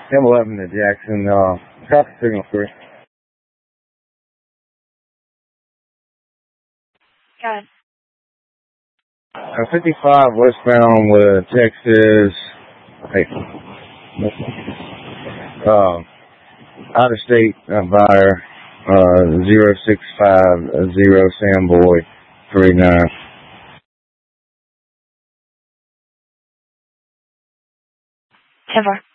M11 to Jackson, traffic signal 3. Got it. 55 westbound with Texas, out of state buyer, 0650 Samboy 39. 10-4.